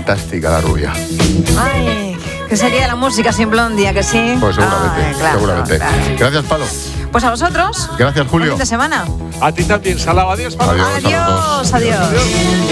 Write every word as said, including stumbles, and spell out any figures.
fantástica la rubia. Ay, ¿qué sería la música sin Blondie, ¿a que sí? Pues seguramente, Ay, claro, seguramente. claro. Gracias, Palo. Pues a vosotros. Gracias, Julio. Buen fin de semana. A ti también, Salao. Adiós, Pablo. Adiós, a los dos. Adiós, adiós. Adiós.